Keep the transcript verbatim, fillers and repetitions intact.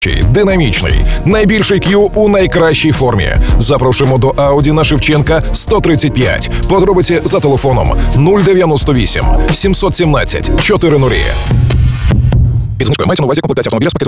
Динамічний, найбільший Q у найкращій формі. Запрошуємо до Audi на Шевченка сто тридцять п'ять. Подробиці за телефоном нуль дев'яносто вісім сімсот сімнадцять чотириста. Мається на увазі комплектація автомобіля з пакетом